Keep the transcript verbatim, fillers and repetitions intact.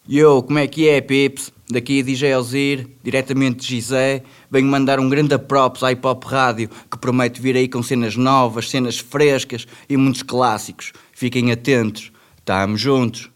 Yo, como é que é, Pips? Daqui D J Ozir, diretamente de Gizé. Venho mandar um grande props à Hip Hop Rádio, que promete vir aí com cenas novas, cenas frescas e muitos clássicos. Fiquem atentos. Tamo juntos.